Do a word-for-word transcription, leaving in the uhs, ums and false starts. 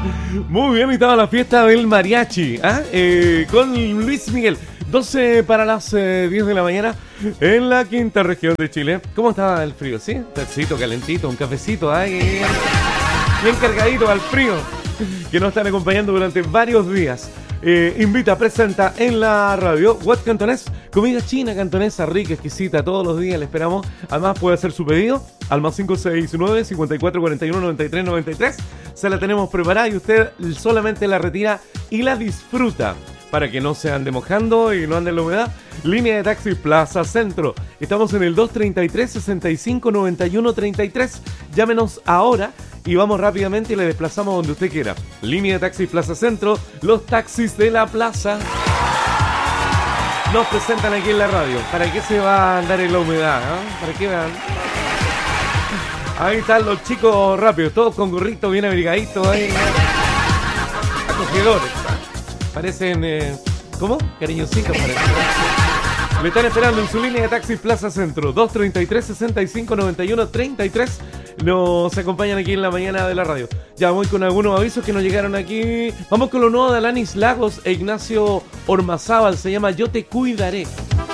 Muy bien, estaba la fiesta del mariachi, ¿ah? eh, con Luis Miguel. doce para las eh, diez de la mañana en la quinta región de Chile. ¿Cómo está el frío? ¿Sí? Tecito calentito, un cafecito, ¿eh? Bien cargadito al frío, que nos están acompañando durante varios días. Eh, invita, presenta en la radio What Cantonés, comida china cantonesa rica, exquisita, todos los días le esperamos. Además puede hacer su pedido al más cinco seis nueve, cinco cuatro cuatro uno, nueve tres nueve tres. Se la tenemos preparada y usted solamente la retira y la disfruta, para que no se ande mojando y no ande en la humedad. Línea de taxi Plaza Centro. Estamos en el dos treinta y tres, sesenta y cinco, noventa y uno, treinta y tres. Llámenos ahora y vamos rápidamente y le desplazamos donde usted quiera. Línea de taxi Plaza Centro, los taxis de la plaza nos presentan aquí en la radio. ¿Para qué se va a andar en la humedad? ¿Eh? ¿Para qué van? Ahí están los chicos rápidos, todos con gorrito bien abrigaditos ahí. Acogedores. Parecen, eh, ¿cómo? Cariñositos parecen. Le están esperando en su línea de taxi Plaza Centro, dos treinta y tres, sesenta y cinco, noventa y uno, treinta y tres. Nos acompañan aquí en la mañana de la radio. Ya voy con algunos avisos que nos llegaron aquí. Vamos con lo nuevo de Alanis Lagos e Ignacio Ormazábal. Se llama Yo Te Cuidaré.